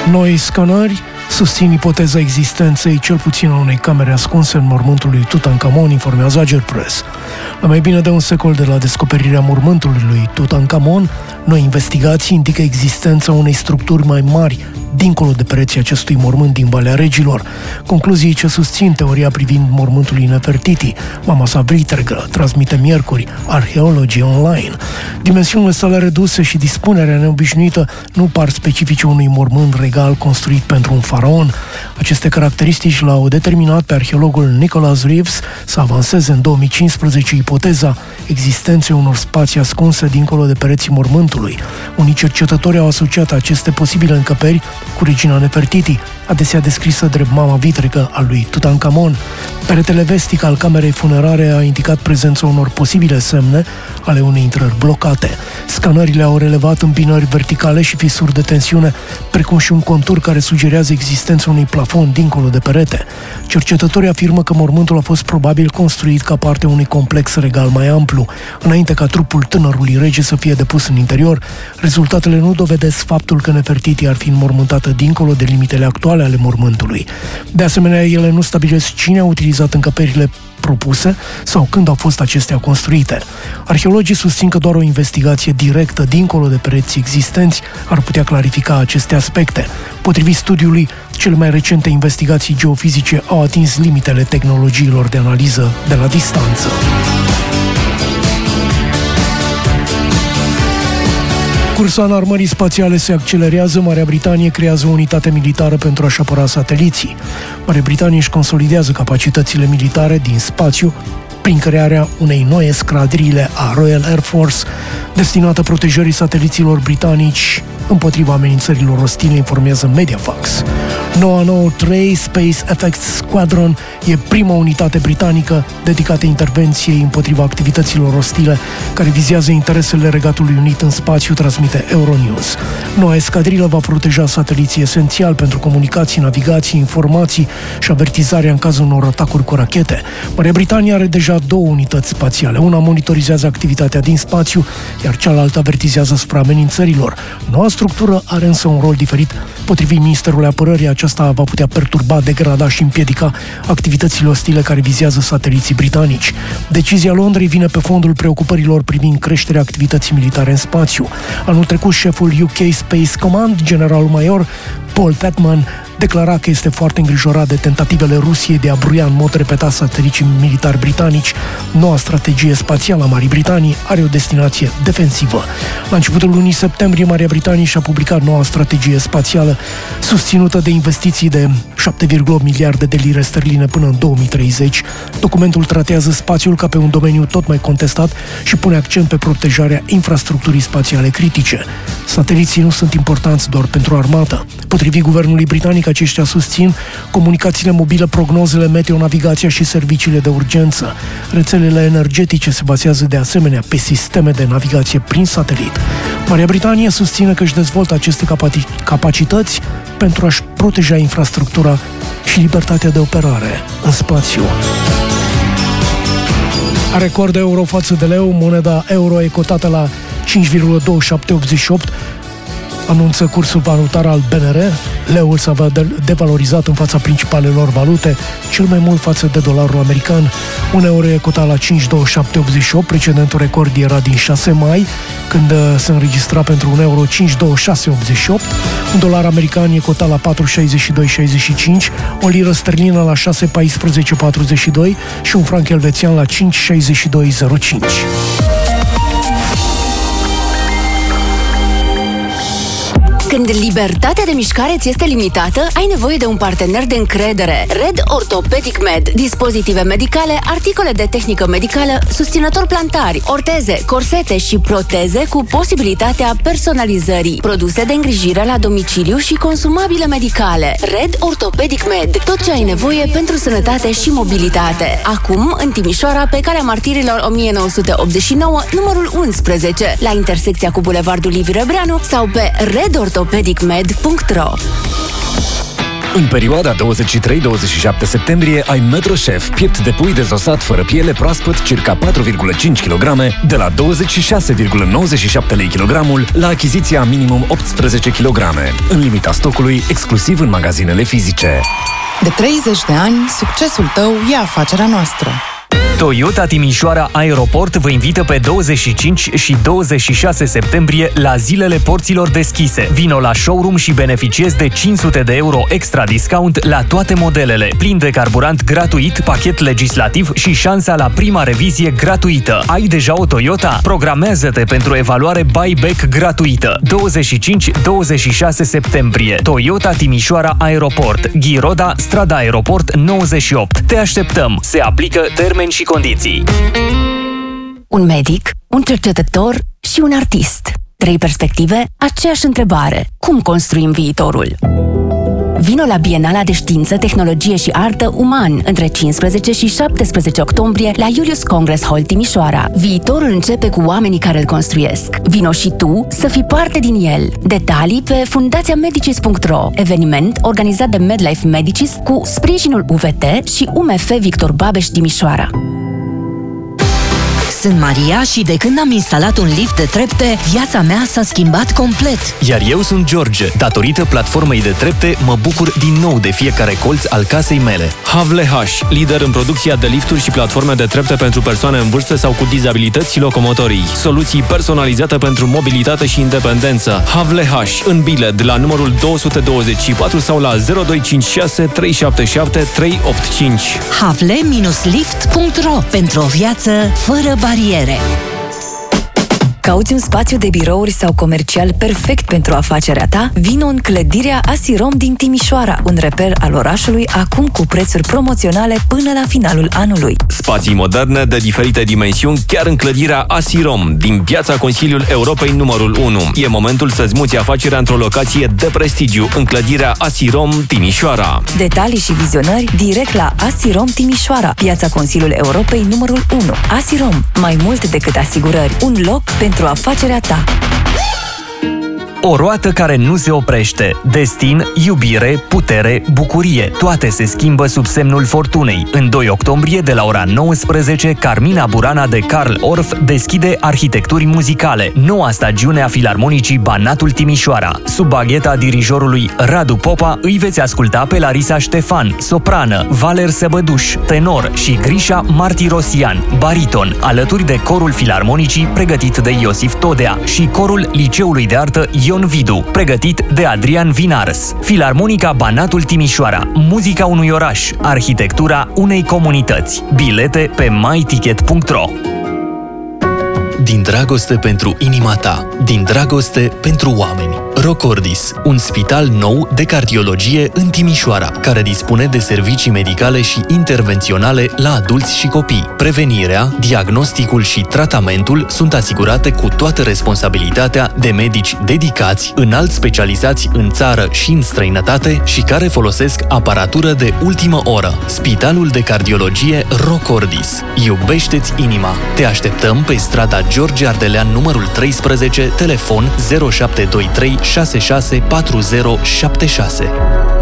Noi scanări susțin ipoteza existenței cel puțin a unei camere ascunse în mormântul lui Tutankhamon, informează Agerpress. La mai bine de un secol de la descoperirea mormântului lui Tutankhamon, noi investigații indică existența unei structuri mai mari dincolo de pereții acestui mormânt din Valea Regilor, concluzii ce susțin teoria privind mormântul lui Nefertiti. Mama sa viteregă, transmite miercuri Archaeology Online. Dimensiunile sale reduse și dispunerea neobișnuită nu par specifice unui mormânt regal construit pentru un faraon. Aceste caracteristici l-au determinat pe arheologul Nicholas Reeves să avanseze în 2015 ipoteza existenței unor spații ascunse dincolo de pereții mormântului. Unii cercetători au asociat aceste posibile încăperi cu regina Nefertiti, adesea descrisă drept mama vitrecă a lui Tutankhamon. Peretele vestic al camerei funerare a indicat prezența unor posibile semne ale unei intrări blocate. Scanările au relevat împinări verticale și fisuri de tensiune, precum și un contur care sugerează existența unui plafon dincolo de perete. Cercetătorii afirmă că mormântul a fost probabil construit ca parte a unui complex regal mai amplu, înainte ca trupul tânărului rege să fie depus în interior. Rezultatele nu dovedesc faptul că Nefertiti ar fi înmormântată dincolo de limitele actuale ale mormântului. De asemenea, ele nu stabilesc cine a utilizat încăperile propuse sau când au fost acestea construite. Arheologii susțin că doar o investigație directă dincolo de pereții existenți ar putea clarifica aceste aspecte. Potrivit studiului, cele mai recente investigații geofizice au atins limitele tehnologiilor de analiză de la distanță. Cursa înarmării spațiale se accelerează. Marea Britanie creează o unitate militară pentru a-și apăra sateliții. Marea Britanie își consolidează capacitățile militare din spațiu prin crearea unei noi escadrile a Royal Air Force destinată protejării sateliților britanici împotriva amenințărilor ostile, informează Mediafax. Noua 3 Space Effects Squadron e prima unitate britanică dedicată intervenției împotriva activităților ostile care vizează interesele Regatului Unit în spațiu, transmite Euronews. Noua escadrilă va proteja sateliții esențiali pentru comunicații, navigații, informații și avertizarea în cazul unor atacuri cu rachete. Marea Britanie are deja 2 unități spațiale. Una monitorizează activitatea din spațiu, iar cealaltă avertizează asupra amenințărilor. Noua structură are însă un rol diferit. Potrivit Ministerului Apărării, aceasta va putea perturba, degrada și împiedica activitățile ostile care vizează sateliții britanici. Decizia Londrei vine pe fondul preocupărilor privind creșterea activității militare în spațiu. Anul trecut, șeful UK Space Command, generalul major Paul Petman, declara că este foarte îngrijorat de tentativele Rusiei de a bruia în mod repetat sateliții militari britanici. Noua strategie spațială a Marii Britanii are o destinație defensivă. La începutul lunii septembrie, Marea Britanie și-a publicat noua strategie spațială, susținută de investiții de 7,8 miliarde de lire sterline până în 2030. Documentul tratează spațiul ca pe un domeniu tot mai contestat și pune accent pe protejarea infrastructurii spațiale critice. Sateliții nu sunt importanți doar pentru armată. Potrivit guvernului britanic, aceștia susțin comunicațiile mobile, prognozele meteo, navigația și serviciile de urgență. Rețelele energetice se bazează de asemenea pe sisteme de navigație prin satelit. Marea Britanie susține că își dezvoltă aceste capacități pentru a-și proteja infrastructura și libertatea de operare în spațiu. A record de euro față de leu, moneda euro e cotată la 5,2788, anunță cursul valutar al BNR. Leul s-a devalorizat în fața principalelor valute, cel mai mult față de dolarul american. Un euro e cotat la 5,2788, precedentul record era din 6 mai, când se înregistra pentru un euro 5,2688. Un dolar american e cotat la 4,6265, o liră sterlină la 6,1442 și un franc elvețian la 5,6205. Când libertatea de mișcare ți este limitată, ai nevoie de un partener de încredere. Red Orthopedic Med. Dispozitive medicale, articole de tehnică medicală, susținători plantari, orteze, corsete și proteze cu posibilitatea personalizării. Produse de îngrijire la domiciliu și consumabile medicale. Red Orthopedic Med. Tot ce ai nevoie pentru sănătate și mobilitate. Acum, în Timișoara, pe Calea Martirilor 1989, numărul 11, la intersecția cu Bulevardul Liviu Rebreanu sau pe redorthopedicmed.ro. În perioada 23-27 septembrie ai Metro Chef, piept de pui dezosat fără piele proaspăt, circa 4,5 kg, de la 26,97 lei kilogramul, la achiziția minimum 18 kg, în limita stocului, exclusiv în magazinele fizice. De 30 de ani, succesul tău e afacerea noastră. Toyota Timișoara Aeroport vă invită pe 25 și 26 septembrie la zilele porților deschise. Vino la showroom și beneficiezi de 500 de euro extra discount la toate modelele, plin de carburant gratuit, pachet legislativ și șansa la prima revizie gratuită. Ai deja o Toyota? Programează-te pentru evaluare buyback gratuită. 25-26 septembrie. Toyota Timișoara Aeroport. Ghiroda, strada Aeroport 98. Te așteptăm. Se aplică termeni și condiții. Un medic, un cercetător și un artist. 3 perspective, aceeași întrebare. Cum construim viitorul? Vino la Bienala de Știință, Tehnologie și Artă Uman între 15 și 17 octombrie la Julius Congress Hall Timișoara. Viitorul începe cu oamenii care îl construiesc. Vino și tu să fii parte din el. Detalii pe fundațiamedicis.ro. Eveniment organizat de MedLife Medicis cu sprijinul UVT și UMF Victor Babeș Timișoara. Sunt Maria și de când am instalat un lift de trepte, viața mea s-a schimbat complet. Iar eu sunt George. Datorită platformei de trepte, mă bucur din nou de fiecare colț al casei mele. Havle H, lider în producția de lifturi și platforme de trepte pentru persoane în vârstă sau cu dizabilități locomotorii. Soluții personalizate pentru mobilitate și independență. Havle H, în Biled, la numărul 224 sau la 0256 377 385. Havle-lift.ro, pentru o viață fără bariere. Cauți un spațiu de birouri sau comercial perfect pentru afacerea ta? Vino în clădirea Asirom din Timișoara, un reper al orașului, acum cu prețuri promoționale până la finalul anului. Spații moderne de diferite dimensiuni chiar în clădirea Asirom, din piața Consiliul Europei numărul 1. E momentul să-ți muți afacerea într-o locație de prestigiu în clădirea Asirom Timișoara. Detalii și vizionări direct la Asirom Timișoara, piața Consiliul Europei numărul 1. Asirom, mai mult decât asigurări, un loc pentru afacerea ta. O roată care nu se oprește. Destin, iubire, putere, bucurie. Toate se schimbă sub semnul fortunei. În 2 octombrie, de la ora 19, Carmina Burana de Carl Orff deschide Arhitecturi Muzicale, noua stagiune a Filarmonicii Banatul Timișoara. Sub bagheta dirijorului Radu Popa îi veți asculta pe Larisa Ștefan, soprană, Valer Săbăduș, tenor și Grisha Martirosian, bariton, alături de corul Filarmonicii pregătit de Iosif Todea și corul Liceului de Artă Ion Vidu, pregătit de Adrian Vinars. Filarmonica Banatul Timișoara, muzica unui oraș, arhitectura unei comunități. Bilete pe myticket.ro. Din dragoste pentru inima ta, din dragoste pentru oameni. Rocordis, un spital nou de cardiologie în Timișoara, care dispune de servicii medicale și intervenționale la adulți și copii. Prevenirea, diagnosticul și tratamentul sunt asigurate cu toată responsabilitatea de medici dedicați, înalt specializați în țară și în străinătate și care folosesc aparatură de ultimă oră. Spitalul de cardiologie Rocordis. Iubește-ți inima. Te așteptăm pe strada George Ardelean numărul 13, telefon 0723 664076.